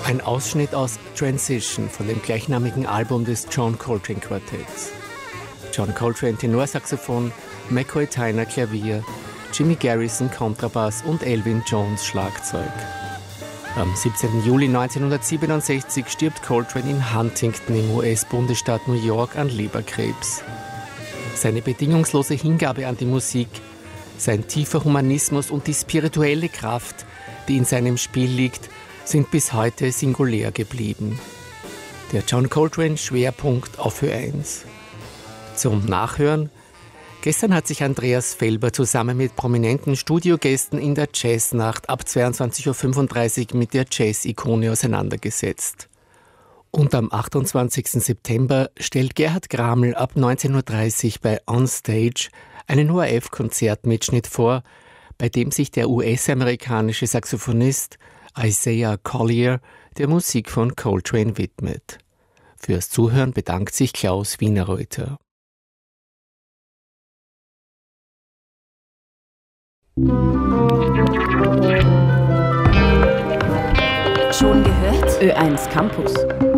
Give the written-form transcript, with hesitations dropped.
Ein Ausschnitt aus Transition von dem gleichnamigen Album des John Coltrane Quartetts. John Coltrane Tenorsaxophon, McCoy Tyner Klavier, Jimmy Garrison Kontrabass und Elvin Jones Schlagzeug. Am 17. Juli 1967 stirbt Coltrane in Huntington im US-Bundesstaat New York an Leberkrebs. Seine bedingungslose Hingabe an die Musik, sein tiefer Humanismus und die spirituelle Kraft, die in seinem Spiel liegt, sind bis heute singulär geblieben. Der John Coltrane Schwerpunkt auf Ö1. Zum Nachhören: Gestern hat sich Andreas Felber zusammen mit prominenten Studiogästen in der Jazznacht ab 22.35 Uhr mit der Jazz-Ikone auseinandergesetzt. Und am 28. September stellt Gerhard Graml ab 19.30 Uhr bei On Stage einen ORF-Konzertmitschnitt vor, bei dem sich der US-amerikanische Saxophonist Isaiah Collier der Musik von Coltrane widmet. Fürs Zuhören bedankt sich Klaus Wienerreuter. Schon gehört? Ö1 Campus.